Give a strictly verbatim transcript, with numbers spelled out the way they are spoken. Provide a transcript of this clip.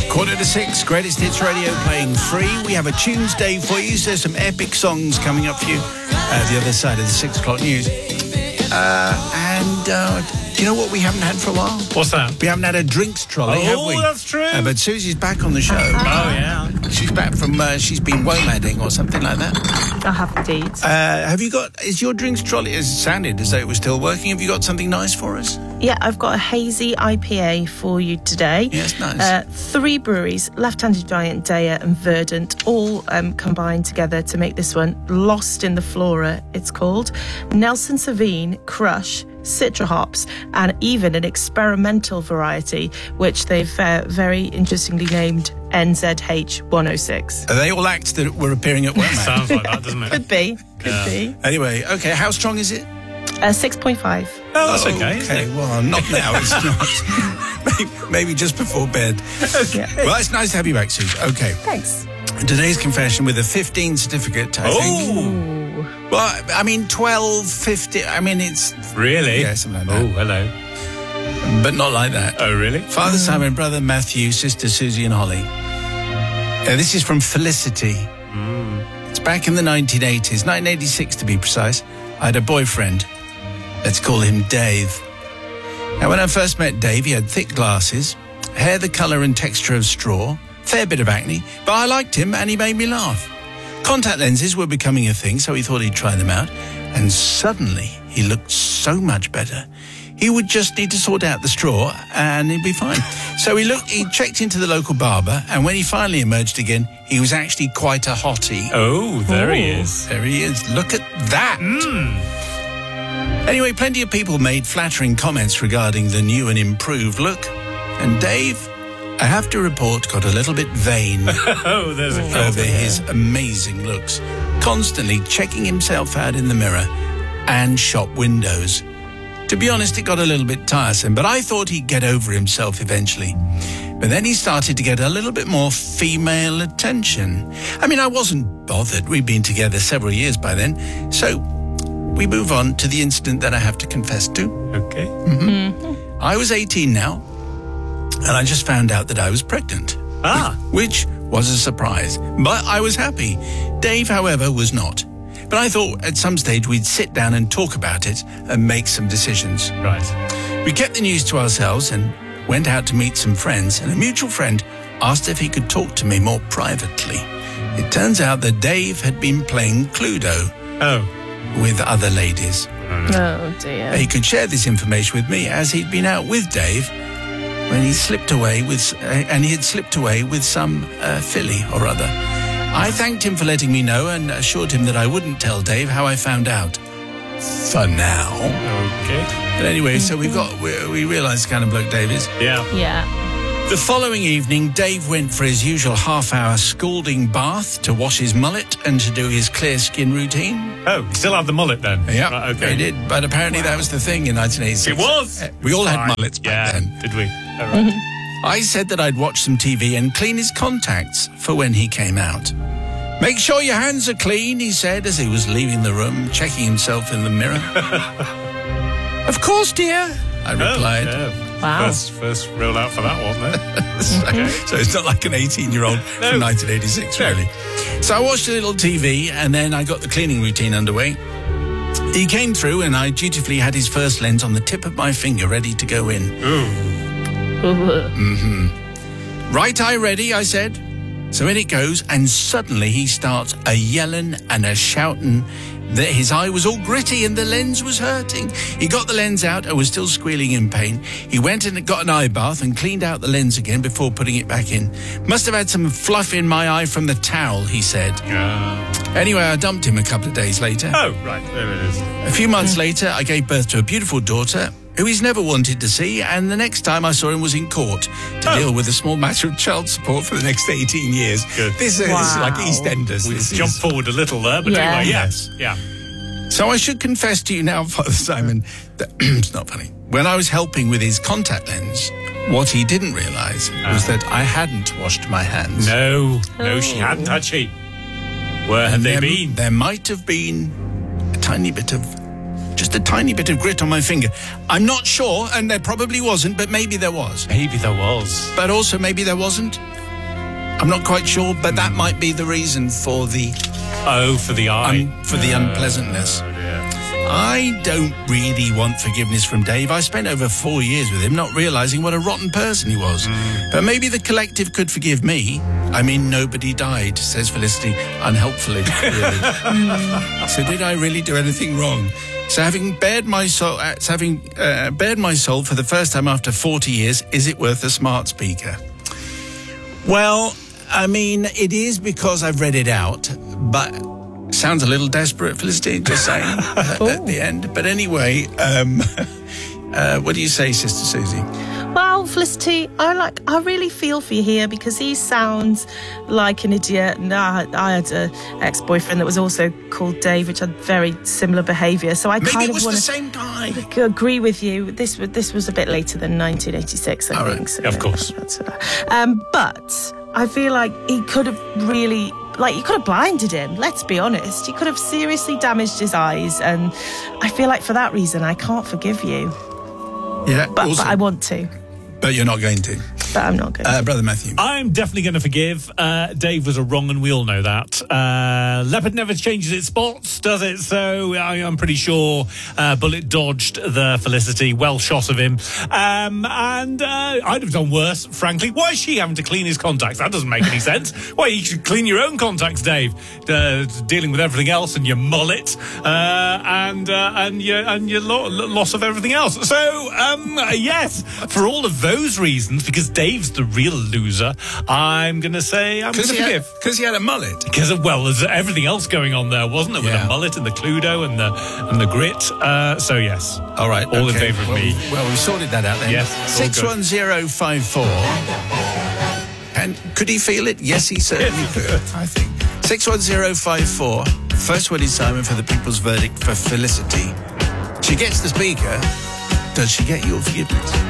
Quarter to six, Greatest Hits Radio playing free. We have a Tunes Day for you. So there's some epic songs coming up for you at the other side of the six o'clock news. Uh, and uh, do you know what we haven't had for a while? What's that? We haven't had a drinks trolley, oh, have we? Oh, that's true. Uh, but Susie's back on the show. Oh, yeah. She's back from, uh, she's been womading or something like that. I have indeed. Uh, have you got, is your drinks trolley, it sounded as though it was still working. Have you got something nice for us? Yeah, I've got a hazy I P A for you today. Yes, nice. Uh, three breweries, Left-Handed Giant, Deya and Verdant, all um, combined together to make this one. Lost in the Flora, it's called. Nelson Sauvin, Crush, Citra hops, and even an experimental variety, which they've uh, very interestingly named N Z H one oh six. Are they all acts that were appearing at Womad? Sounds like that, doesn't it? Could be, could Yeah. be. Anyway, okay, how strong is it? Uh, six point five. Oh, that's okay, isn't Okay, it? well, not now, it's not. maybe, maybe just before bed. Yeah. Well, it's nice to have you back, Suze. Okay. Thanks. Today's confession with a fifteen certificate, I think. Oh, Well, I mean, twelve, fifteen, I mean, it's... really? Yeah, something like Oh, that. hello. But not like that. Oh, really? Father Simon, brother Matthew, sister Susie and Holly. Uh, this is from Felicity. Mm. It's back in the nineteen eighties, nineteen eighty-six to be precise. I had a boyfriend. Let's call him Dave. Now, when I first met Dave, he had thick glasses, hair the colour and texture of straw, fair bit of acne, but I liked him and he made me laugh. Contact lenses were becoming a thing, so he thought he'd try them out. And suddenly, he looked so much better. He would just need to sort out the straw and he'd be fine. So he looked, he checked into the local barber, and when he finally emerged again, he was actually quite a hottie. Oh, there he is. There he is. Look at that. Anyway, plenty of people made flattering comments regarding the new and improved look. And Dave, I have to report, got a little bit vain Oh, there's a over his amazing looks, constantly checking himself out in the mirror and shop windows. To be honest, it got a little bit tiresome, but I thought he'd get over himself eventually. But then he started to get a little bit more female attention. I mean, I wasn't bothered. We'd been together several years by then. So we move on to the incident that I have to confess to. Okay. Mm-hmm. I was eighteen now, and I just found out that I was pregnant. Ah. Which was a surprise, but I was happy. Dave, however, was not. But I thought at some stage we'd sit down and talk about it and make some decisions. Right. We kept the news to ourselves and went out to meet some friends, and a mutual friend asked if he could talk to me more privately. It turns out that Dave had been playing Cluedo Oh. with other ladies. Oh, dear. He could share this information with me as he'd been out with Dave when he slipped away with, uh, and he had slipped away with some uh, filly or other. I thanked him for letting me know and assured him that I wouldn't tell Dave how I found out. For now. Okay. But anyway, so we've got, we, we realised the kind of bloke Dave is. Yeah. Yeah. The following evening, Dave went for his usual half-hour scalding bath to wash his mullet and to do his clear skin routine. Oh, you still have the mullet then? Yeah, Right, okay. he did. But apparently that was the thing in nineteen eighty-six. It was. Uh, We all had Right. mullets back yeah. then. Did we? All right. I said that I'd watch some T V and clean his contacts for when he came out. Make sure your hands are clean, he said as he was leaving the room, checking himself in the mirror. Of course, dear, I replied. Oh, yeah. Wow. First, first roll out for that one, then. so, so it's not like an eighteen-year-old No. from nineteen eighty-six, No. really. So I watched a little T V and then I got the cleaning routine underway. He came through and I dutifully had his first lens on the tip of my finger ready to go in. Ooh. Right eye ready, I said. So in it goes, and suddenly he starts a yelling and a shouting that his eye was all gritty and the lens was hurting. He got the lens out and was still squealing in pain. He went and got an eye bath and cleaned out the lens again before putting it back in. Must have had some fluff in my eye from the towel, he said. Uh, Anyway, I dumped him a couple of days later. oh, right. There it is. A few months later, I gave birth to a beautiful daughter who he's never wanted to see, and the next time I saw him was in court to Oh. deal with a small matter of child support for the next eighteen years. Good. This, uh, this is like Wow. EastEnders. We This jump is. forward a little there, but Yeah. anyway, yes. Yeah. So I should confess to you now, Father Simon, that it's not funny. When I was helping with his contact lens, what he didn't realise was that I hadn't washed my hands. No, no, she Oh. hadn't, had she? Where had they there, been? There might have been a tiny bit of, just a tiny bit of grit on my finger. I'm not sure, and there probably wasn't, but maybe there was. Maybe there was. But also maybe there wasn't. I'm not quite sure, but that might be the reason for the Oh, for the eye. um, for the unpleasantness. Oh, dear. I don't really want forgiveness from Dave. I spent over four years with him not realising what a rotten person he was. Mm. But maybe the collective could forgive me. I mean, nobody died, says Felicity, unhelpfully. Really. So did I really do anything wrong? So having bared my soul, uh, so having uh, bared my soul for the first time after forty years, is it worth a smart speaker? Well, I mean, it is because I've read it out, but sounds a little desperate, Felicity, just saying at, at the end. But anyway, um, uh, what do you say, Sister Susie? Well, Felicity, I like. I really feel for you here because he sounds like an idiot. And I, I had an ex-boyfriend that was also called Dave, which had very similar behaviour. So I Maybe kind it of was want the to same guy. agree with you. This was this was a bit later than nineteen eighty-six, I All right. think. So, Of course. that's, uh, Um, but I feel like he could have really. Like, you could have blinded him, let's be honest. You could have seriously damaged his eyes, and I feel like for that reason, I can't forgive you. Yeah, But, also, but I want to, but you're not going to. but I'm not going Uh, to. Brother Matthew. I'm definitely going to forgive. Uh, Dave was a wrong, and we all know that. Uh, leopard never changes its spots, does it? So I, I'm pretty sure uh, Bullet dodged the Felicity. Well shot of him. Um, and uh, I'd have done worse, frankly. Why is she having to clean his contacts? That doesn't make any sense. Why, you should clean your own contacts, Dave. Uh, dealing with everything else and your mullet uh, and uh, and your and your lo- loss of everything else. So um, yes, for all of those reasons, because Dave's the real loser, I'm going to say I'm going to Because he, forgive. had- he had a mullet. Because of, well, there's everything else going on there, wasn't there? With Yeah. the mullet and the Cluedo and the and the grit. Uh, so yes, All right. all in okay. favour of well, me. Well, we sorted that out then. Yes, all six good. one zero five four. And could he feel it? Yes, he certainly could, I think. six one zero five four. First word is Simon for the people's verdict for Felicity. She gets the speaker. Does she get your forgiveness?